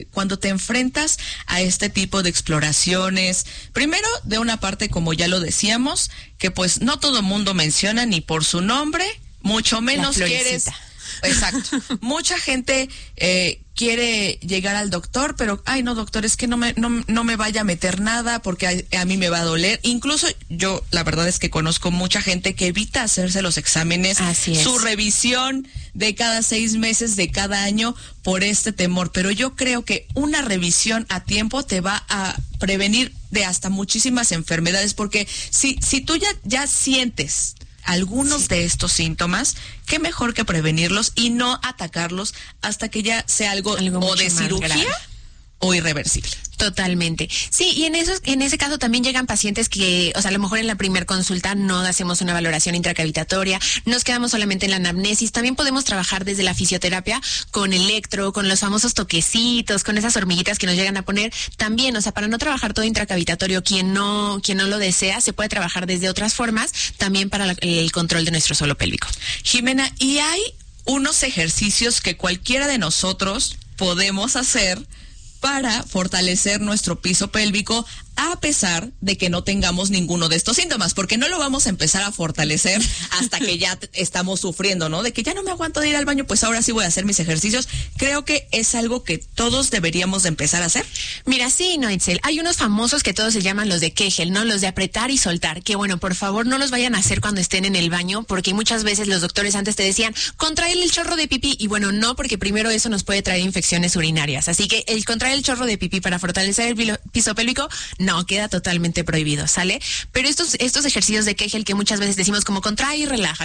cuando te enfrentas a este tipo de exploraciones, primero de una parte, como ya lo decíamos, que pues no todo mundo menciona ni por su nombre, mucho menos quieres. Exacto. Mucha gente quiere llegar al doctor, pero ay no, doctor, es que no me vaya a meter nada porque a mí me va a doler. Incluso yo, la verdad es que conozco mucha gente que evita hacerse los exámenes, su revisión de cada 6 meses, de cada año, por este temor. Pero yo creo que una revisión a tiempo te va a prevenir de hasta muchísimas enfermedades, porque si tú ya sientes algunos de estos síntomas, qué mejor que prevenirlos y no atacarlos hasta que ya sea algo o de cirugía o irreversible. Totalmente. Sí, y en ese caso también llegan pacientes que, o sea, a lo mejor en la primer consulta no hacemos una valoración intracavitatoria, nos quedamos solamente en la anamnesis. También podemos trabajar desde la fisioterapia con electro, con los famosos toquecitos, con esas hormiguitas que nos llegan a poner. También, o sea, para no trabajar todo intracavitatorio, quien no lo desea, se puede trabajar desde otras formas, también para el control de nuestro suelo pélvico. Jimena, y hay unos ejercicios que cualquiera de nosotros podemos hacer para fortalecer nuestro piso pélvico a pesar de que no tengamos ninguno de estos síntomas, porque no lo vamos a empezar a fortalecer hasta que ya estamos sufriendo, ¿no? De que ya no me aguanto de ir al baño, pues ahora sí voy a hacer mis ejercicios. Creo que es algo que todos deberíamos de empezar a hacer. Mira, sí, no, Itzel, hay unos famosos que todos se llaman los de Kegel, ¿no? Los de apretar y soltar, que bueno, por favor no los vayan a hacer cuando estén en el baño, porque muchas veces los doctores antes te decían, contrae el chorro de pipí, y bueno, no, porque primero eso nos puede traer infecciones urinarias, así que el contraer el chorro de pipí para fortalecer el piso pélvico, no, queda totalmente prohibido, ¿sale? Pero estos ejercicios de Kegel que muchas veces decimos como contrae y relaja,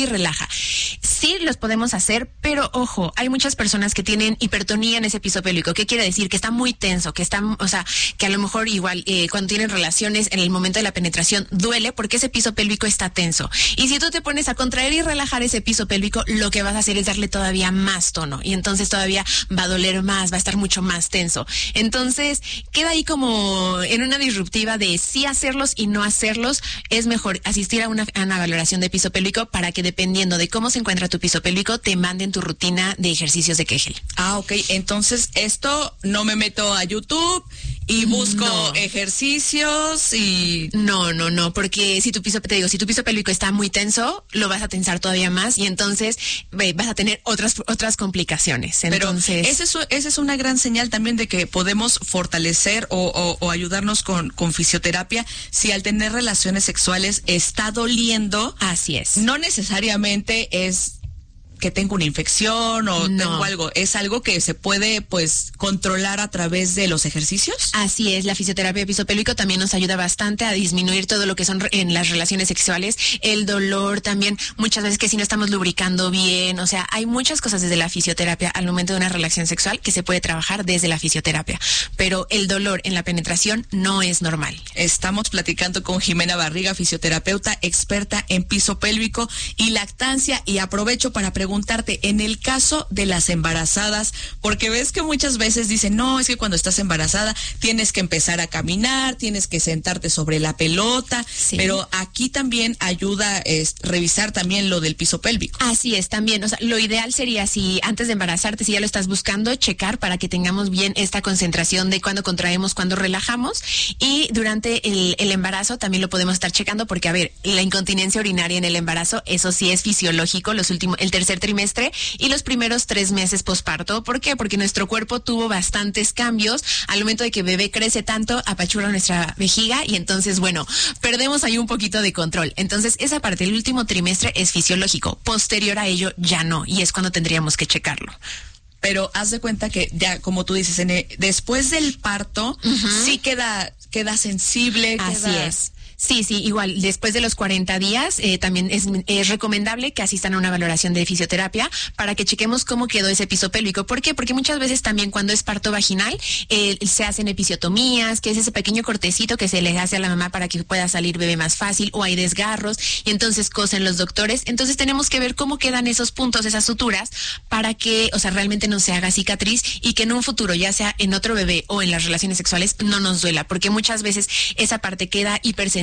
sí los podemos hacer, pero ojo, hay muchas personas que tienen hipertonía en ese piso pélvico. ¿Qué quiere decir? Que está muy tenso, que está, o sea, que a lo mejor igual cuando tienen relaciones en el momento de la penetración duele porque ese piso pélvico está tenso. Y si tú te pones a contraer y relajar ese piso pélvico, lo que vas a hacer es darle todavía más tono y entonces todavía va a doler más, va a estar mucho más tenso. Entonces, queda ahí como en una disruptiva de sí hacerlos y no hacerlos. Es mejor asistir a una valoración de piso pélvico para que, dependiendo de cómo se encuentra tu piso pélvico, te manden tu rutina de ejercicios de Kegel. Ah, ok. Entonces, esto no me meto a YouTube y busco ejercicios y... No, porque si tu piso pélvico está muy tenso, lo vas a tensar todavía más y entonces vas a tener otras complicaciones. Entonces... Pero esa es una gran señal también de que podemos fortalecer o ayudarnos con fisioterapia si al tener relaciones sexuales está doliendo. Así es. No necesariamente es que tengo una infección o tengo algo, es algo que se puede pues controlar a través de los ejercicios. Así es, la fisioterapia de piso pélvico también nos ayuda bastante a disminuir todo lo que son en las relaciones sexuales, el dolor también, muchas veces que si no estamos lubricando bien, o sea, hay muchas cosas desde la fisioterapia al momento de una relación sexual que se puede trabajar desde la fisioterapia, pero el dolor en la penetración no es normal. Estamos platicando con Jimena Barriga, fisioterapeuta experta en piso pélvico y lactancia, y aprovecho para preguntarte, en el caso de las embarazadas, porque ves que muchas veces dicen, no, es que cuando estás embarazada tienes que empezar a caminar, tienes que sentarte sobre la pelota, pero aquí también ayuda revisar también lo del piso pélvico. Así es, también, o sea, lo ideal sería, si antes de embarazarte, si ya lo estás buscando, checar para que tengamos bien esta concentración de cuándo contraemos, cuándo relajamos, y durante el embarazo también lo podemos estar checando, porque a ver, la incontinencia urinaria en el embarazo, eso sí es fisiológico, el tercer trimestre y los primeros 3 meses posparto. ¿Por qué? Porque nuestro cuerpo tuvo bastantes cambios. Al momento de que bebé crece tanto, apachurra nuestra vejiga y entonces, bueno, perdemos ahí un poquito de control. Entonces, esa parte del último trimestre es fisiológico. Posterior a ello, ya no. Y es cuando tendríamos que checarlo. Pero haz de cuenta que ya, como tú dices, después del parto, sí queda sensible. Así es. Sí, igual, después de los 40 días, también es recomendable que asistan a una valoración de fisioterapia para que chequemos cómo quedó ese piso pélvico. ¿Por qué? Porque muchas veces también cuando es parto vaginal, se hacen episiotomías, que es ese pequeño cortecito que se le hace a la mamá para que pueda salir bebé más fácil, o hay desgarros, y entonces cosen los doctores. Entonces tenemos que ver cómo quedan esos puntos, esas suturas, para que, o sea, realmente no se haga cicatriz y que en un futuro, ya sea en otro bebé o en las relaciones sexuales, no nos duela, porque muchas veces esa parte queda hipersensible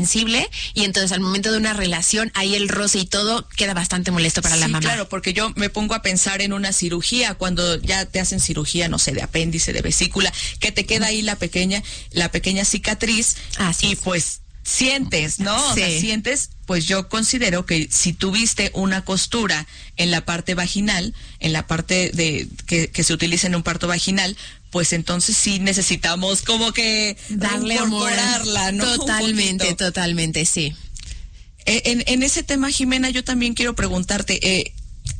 sensible y entonces al momento de una relación, ahí el roce y todo queda bastante molesto para la mamá. Claro, porque yo me pongo a pensar en una cirugía, cuando ya te hacen cirugía, no sé, de apéndice, de vesícula, que te queda ahí la pequeña cicatriz. Y pues sientes, ¿no? O sea, sientes, pues yo considero que si tuviste una costura en la parte vaginal, en la parte de que se utiliza en un parto vaginal, pues entonces sí necesitamos como que darle incorporarla, ¿no? Totalmente, sí. En ese tema, Jimena, yo también quiero preguntarte,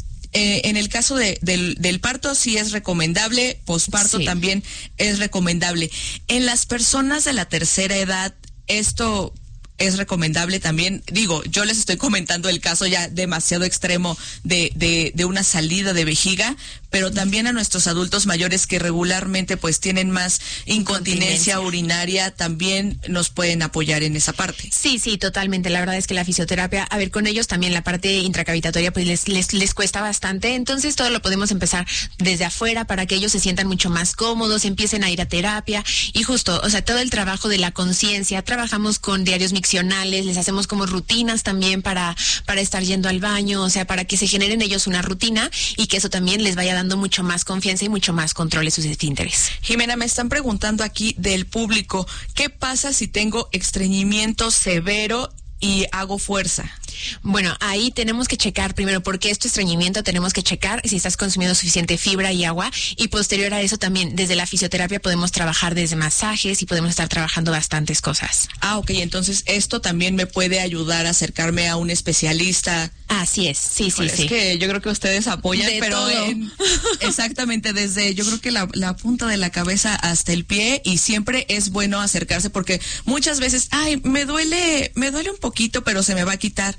en el caso del parto sí es recomendable, posparto también es recomendable. En las personas de la tercera edad, esto es recomendable también. Digo, yo les estoy comentando el caso ya demasiado extremo de una salida de vejiga, pero también a nuestros adultos mayores que regularmente pues tienen más incontinencia urinaria, también nos pueden apoyar en esa parte. Sí, totalmente. La verdad es que la fisioterapia, a ver, con ellos también la parte intracavitatoria pues les cuesta bastante, entonces todo lo podemos empezar desde afuera para que ellos se sientan mucho más cómodos, empiecen a ir a terapia y justo, o sea, todo el trabajo de la conciencia, trabajamos con diarios miccionales, les hacemos como rutinas también para estar yendo al baño, o sea, para que se generen ellos una rutina y que eso también les vaya dando mucho más confianza y mucho más control de sus esfínteres. Jimena, me están preguntando aquí del público, ¿qué pasa si tengo estreñimiento severo y hago fuerza? Bueno, ahí tenemos que checar primero por qué es tu estreñimiento, tenemos que checar si estás consumiendo suficiente fibra y agua y posterior a eso también desde la fisioterapia podemos trabajar desde masajes y podemos estar trabajando bastantes cosas. Ok, entonces esto también me puede ayudar a acercarme a un especialista. Así es, sí. Es que yo creo que ustedes apoyan, de pero exactamente desde, yo creo que la punta de la cabeza hasta el pie, y siempre es bueno acercarse porque muchas veces, me duele un poquito, pero se me va a quitar.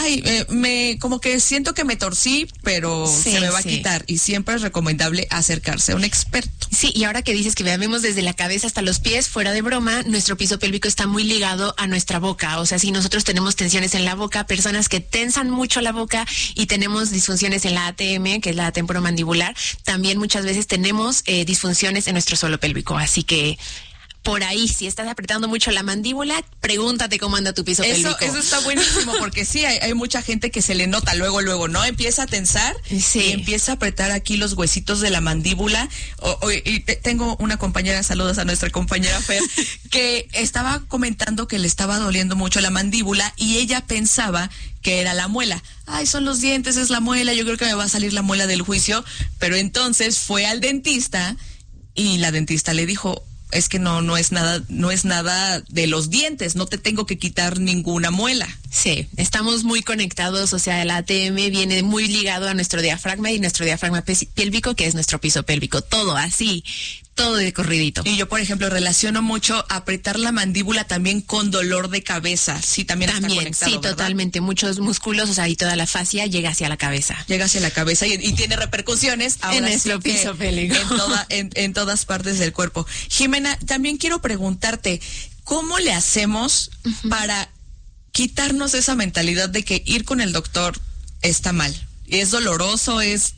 Como que siento que me torcí, pero se me va a quitar, y siempre es recomendable acercarse a un experto. Sí, y ahora que dices que vemos desde la cabeza hasta los pies, fuera de broma, nuestro piso pélvico está muy ligado a nuestra boca, o sea, si nosotros tenemos tensiones en la boca, personas que tensan mucho la boca y tenemos disfunciones en la ATM, que es la temporomandibular, también muchas veces tenemos disfunciones en nuestro suelo pélvico, así que por ahí, si estás apretando mucho la mandíbula, pregúntate cómo anda tu piso pélvico. Eso está buenísimo, porque sí, hay mucha gente que se le nota luego, ¿no? Empieza a tensar y empieza a apretar aquí los huesitos de la mandíbula. Y tengo una compañera, saludos a nuestra compañera Fer, que estaba comentando que le estaba doliendo mucho la mandíbula y ella pensaba que era la muela. Son los dientes, es la muela, yo creo que me va a salir la muela del juicio. Pero entonces fue al dentista y la dentista le dijo, es que no es nada de los dientes, no te tengo que quitar ninguna muela. Sí, estamos muy conectados, o sea, el ATM viene muy ligado a nuestro diafragma y nuestro diafragma pélvico, que es nuestro piso pélvico, todo así, todo de corridito. Y yo, por ejemplo, relaciono mucho apretar la mandíbula también con dolor de cabeza. Sí, también está conectado, sí, ¿verdad? Totalmente, muchos músculos, o sea, y toda la fascia llega hacia la cabeza. Llega hacia la cabeza y tiene repercusiones ahora en nuestro piso pélvico. En todas partes del cuerpo. Jimena, también quiero preguntarte, ¿cómo le hacemos para quitarnos esa mentalidad de que ir con el doctor está mal? Es doloroso, es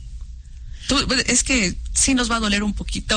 que sí nos va a doler un poquito.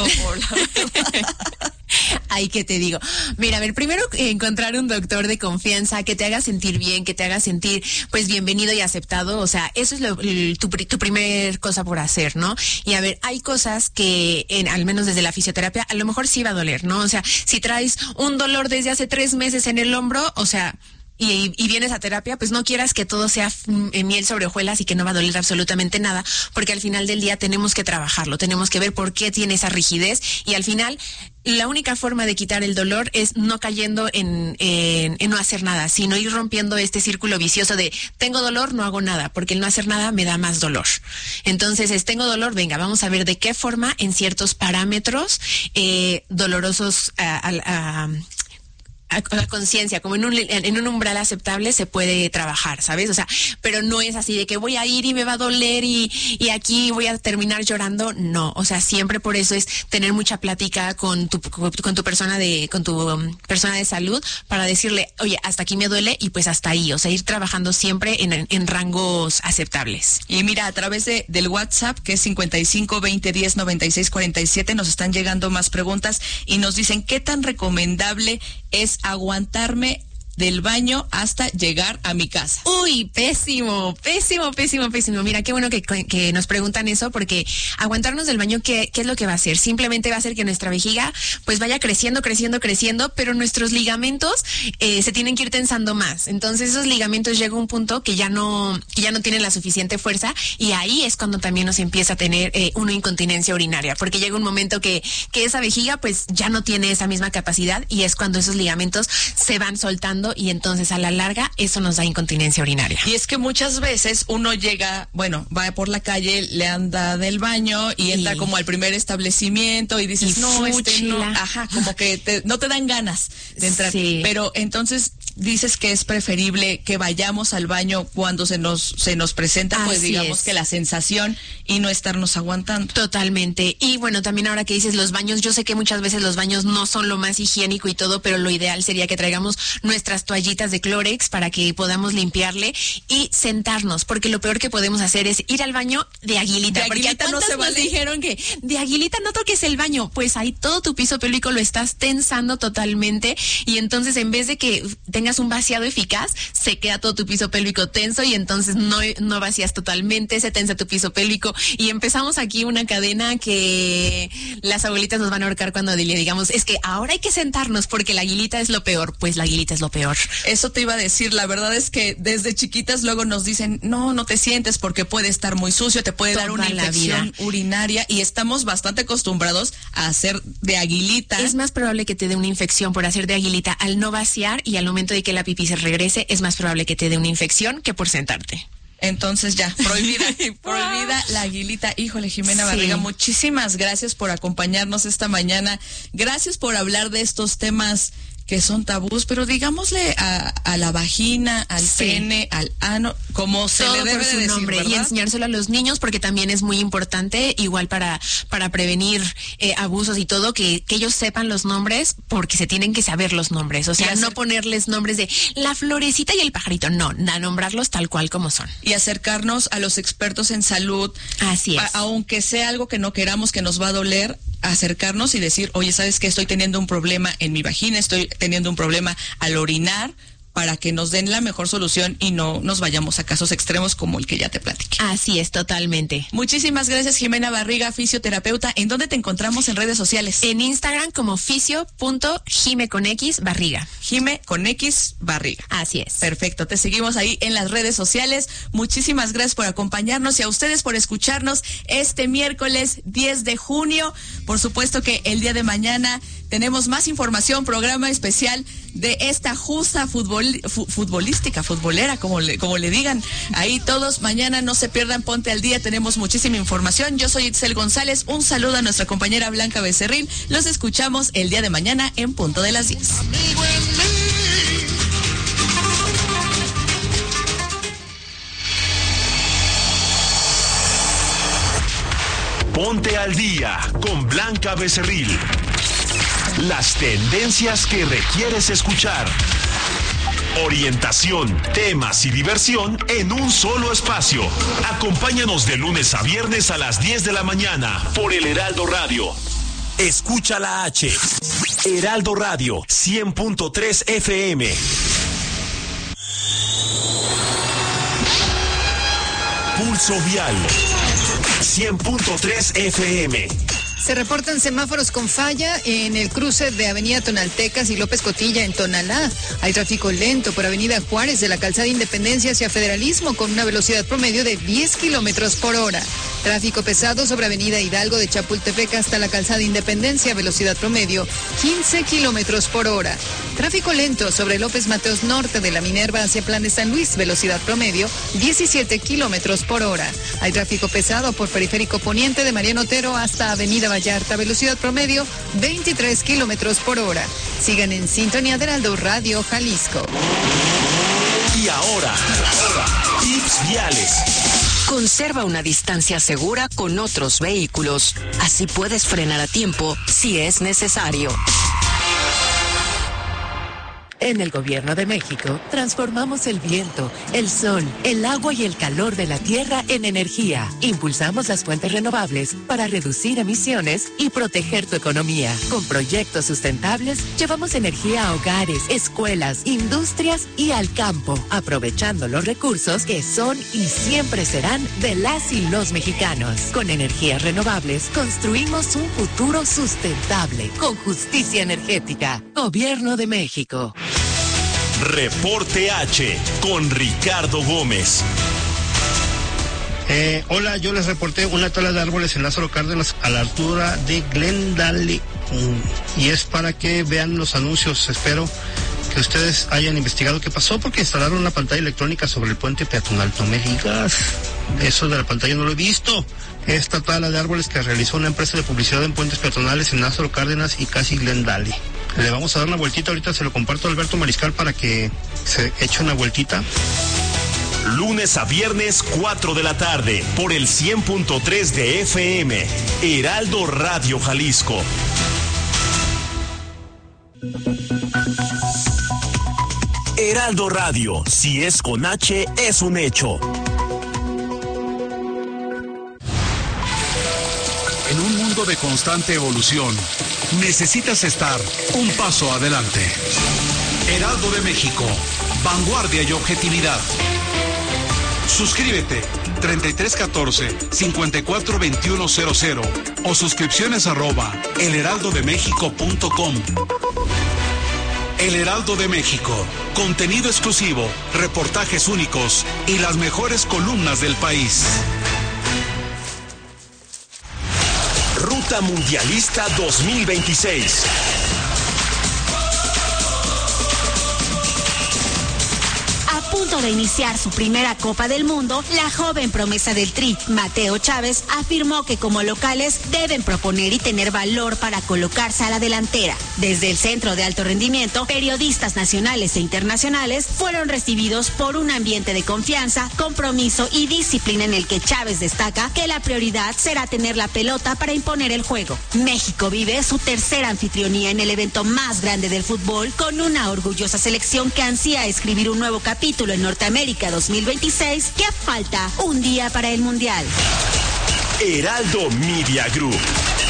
Ay, ¿qué te digo? Mira, a ver, primero encontrar un doctor de confianza que te haga sentir bien, que te haga sentir pues bienvenido y aceptado, o sea, eso es tu primer cosa por hacer, ¿no? Y a ver, hay cosas que al menos desde la fisioterapia a lo mejor sí va a doler, ¿no? O sea, si traes un dolor desde hace 3 meses en el hombro, o sea, y vienes a terapia, pues no quieras que todo sea miel sobre hojuelas y que no va a doler absolutamente nada, porque al final del día tenemos que trabajarlo, tenemos que ver por qué tiene esa rigidez y al final la única forma de quitar el dolor es no cayendo en no hacer nada, sino ir rompiendo este círculo vicioso de tengo dolor, no hago nada, porque el no hacer nada me da más dolor. Entonces, tengo dolor, venga, vamos a ver de qué forma en ciertos parámetros dolorosos a la conciencia, como en un umbral aceptable se puede trabajar, ¿sabes? O sea, pero no es así de que voy a ir y me va a doler y aquí voy a terminar llorando, no, o sea, siempre por eso es tener mucha plática con tu persona de salud para decirle, oye, hasta aquí me duele y pues hasta ahí, o sea, ir trabajando siempre en rangos aceptables. Y mira, a través del WhatsApp, que es 55 20 10 96 47, nos están llegando más preguntas y nos dicen, ¿qué tan recomendable es aguantarme del baño hasta llegar a mi casa. Uy, pésimo. Mira, qué bueno que nos preguntan eso, porque aguantarnos del baño, ¿qué es lo que va a hacer? Simplemente va a hacer que nuestra vejiga pues vaya creciendo, pero nuestros ligamentos se tienen que ir tensando más. Entonces esos ligamentos llega a un punto que ya no tienen la suficiente fuerza, y ahí es cuando también nos empieza a tener una incontinencia urinaria, porque llega un momento que esa vejiga pues ya no tiene esa misma capacidad, y es cuando esos ligamentos se van soltando, y entonces a la larga eso nos da incontinencia urinaria. Y es que muchas veces uno llega, va por la calle, le anda del baño y entra como al primer establecimiento y dices, no, como que no te dan ganas de entrar. Sí. Pero entonces dices que es preferible que vayamos al baño cuando se nos presenta, pues digamos que la sensación, y no estarnos aguantando. Totalmente. Y bueno, también ahora que dices los baños, yo sé que muchas veces los baños no son lo más higiénico y todo, pero lo ideal sería que traigamos nuestras toallitas de Clorox para que podamos limpiarle y sentarnos, porque lo peor que podemos hacer es ir al baño de aguilita. Porque no se vale. Nos dijeron que de aguilita no toques el baño, pues ahí todo tu piso pélvico lo estás tensando totalmente, y entonces en vez de que tengas un vaciado eficaz, se queda todo tu piso pélvico tenso, y entonces no vacías totalmente, se tensa tu piso pélvico, y empezamos aquí una cadena que las abuelitas nos van a ahorcar cuando le digamos, es que ahora hay que sentarnos porque la aguilita es lo peor. Pues la aguilita es lo peor. Eso te iba a decir, la verdad es que desde chiquitas luego nos dicen, no te sientes porque puede estar muy sucio, te puede dar una infección urinaria, y estamos bastante acostumbrados a hacer de aguilita. Es más probable que te dé una infección por hacer de aguilita al no vaciar, y al momento de que la pipí se regrese es más probable que te dé una infección que por sentarte. Entonces ya, prohibida la aguilita. Híjole, Jimena Barriga, muchísimas gracias por acompañarnos esta mañana. Gracias por hablar de estos temas que son tabús, pero digámosle a la vagina, al pene, al ano, como se le debe de decir, nombre, ¿verdad? Y enseñárselo a los niños, porque también es muy importante, igual para prevenir abusos y todo, que ellos sepan los nombres, porque se tienen que saber los nombres. O sea, no ponerles nombres de la florecita y el pajarito, no, nombrarlos tal cual como son. Y acercarnos a los expertos en salud. Así es. Aunque sea algo que no queramos, que nos va a doler, acercarnos y decir, oye, ¿sabes qué? Estoy teniendo un problema en mi vagina, estoy teniendo un problema al orinar, para que nos den la mejor solución y no nos vayamos a casos extremos como el que ya te platiqué. Así es, totalmente. Muchísimas gracias, Jimena Barriga, fisioterapeuta. ¿En dónde te encontramos en redes sociales? En Instagram como fisio.jimeconxbarriga. Jime con X Barriga. Así es. Perfecto, te seguimos ahí en las redes sociales. Muchísimas gracias por acompañarnos y a ustedes por escucharnos este miércoles 10 de junio. Por supuesto que el día de mañana tenemos más información, programa especial de esta justa futbolera, como le digan. Ahí todos, mañana no se pierdan, ponte al día, tenemos muchísima información. Yo soy Itzel González, un saludo a nuestra compañera Blanca Becerril. Los escuchamos el día de mañana en punto de las 10. Ponte al día con Blanca Becerril. Las tendencias que requieres escuchar. Orientación, temas y diversión en un solo espacio. Acompáñanos de lunes a viernes a las 10 de la mañana por el Heraldo Radio. Escucha la H. Heraldo Radio 100.3 FM. Pulso Vial 100.3 FM. Se reportan semáforos con falla en el cruce de Avenida Tonaltecas y López Cotilla en Tonalá. Hay tráfico lento por Avenida Juárez de la Calzada Independencia hacia Federalismo con una velocidad promedio de 10 kilómetros por hora. Tráfico pesado sobre Avenida Hidalgo de Chapultepec hasta la Calzada Independencia, velocidad promedio 15 kilómetros por hora. Tráfico lento sobre López Mateos Norte de la Minerva hacia Plan de San Luis, velocidad promedio 17 kilómetros por hora. Hay tráfico pesado por Periférico Poniente de Mariano Otero hasta Avenida Vallarta, velocidad promedio 23 kilómetros por hora. Sigan en sintonía de Heraldo Radio Jalisco. Y ahora, tips viales. Conserva una distancia segura con otros vehículos. Así puedes frenar a tiempo si es necesario. En el Gobierno de México, transformamos el viento, el sol, el agua y el calor de la tierra en energía. Impulsamos las fuentes renovables para reducir emisiones y proteger tu economía. Con proyectos sustentables, llevamos energía a hogares, escuelas, industrias y al campo, aprovechando los recursos que son y siempre serán de las y los mexicanos. Con energías renovables, construimos un futuro sustentable, con justicia energética. Gobierno de México. Reporte H con Ricardo Gómez. Hola, yo les reporté una tala de árboles en Lázaro Cárdenas a la altura de Glendale. Y es para que vean los anuncios. Espero que ustedes hayan investigado qué pasó, porque instalaron una pantalla electrónica sobre el puente peatonal. No me digas, eso de la pantalla no lo he visto. Esta tala de árboles que realizó una empresa de publicidad en puentes peatonales en Lázaro Cárdenas y casi Glendale. Le vamos a dar una vueltita, ahorita se lo comparto a Alberto Mariscal para que se eche una vueltita. Lunes a viernes, 4 de la tarde, por el 100.3 de FM, Heraldo Radio Jalisco. Heraldo Radio, si es con H, es un hecho. En un mundo de constante evolución, necesitas estar un paso adelante. Heraldo de México, vanguardia y objetividad. Suscríbete 3314-542100 o suscripciones @elheraldodemexico.com. El Heraldo de México, contenido exclusivo, reportajes únicos y las mejores columnas del país. Ruta Mundialista 2026. A punto de iniciar su primera Copa del Mundo, la joven promesa del Tri, Mateo Chávez, afirmó que como locales deben proponer y tener valor para colocarse a la delantera. Desde el Centro de Alto Rendimiento, periodistas nacionales e internacionales fueron recibidos por un ambiente de confianza, compromiso y disciplina en el que Chávez destaca que la prioridad será tener la pelota para imponer el juego. México vive su tercera anfitrionía en el evento más grande del fútbol, con una orgullosa selección que ansía escribir un nuevo capítulo en Norteamérica 2026, que falta un día para el Mundial. Heraldo Media Group.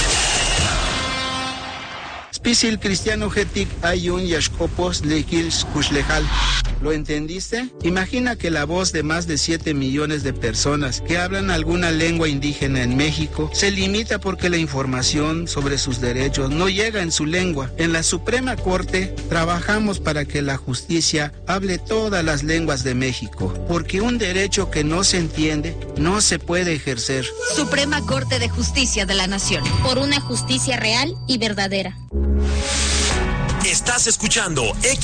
Spisil Cristiano Getic Ayun Yashkopos Lekils Kushlejal. ¿Lo entendiste? Imagina que la voz de más de 7 millones de personas que hablan alguna lengua indígena en México se limita porque la información sobre sus derechos no llega en su lengua. En la Suprema Corte trabajamos para que la justicia hable todas las lenguas de México, porque un derecho que no se entiende no se puede ejercer. Suprema Corte de Justicia de la Nación. Por una justicia real y verdadera. Estás escuchando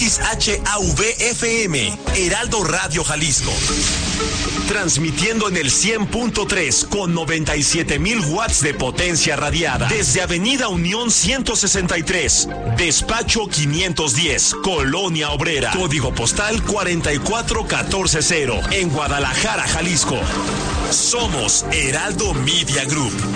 XHAVFM, Heraldo Radio Jalisco. Transmitiendo en el 100.3 con 97,000 watts de potencia radiada. Desde Avenida Unión 163, Despacho 510, Colonia Obrera. Código postal 44140, en Guadalajara, Jalisco. Somos Heraldo Media Group.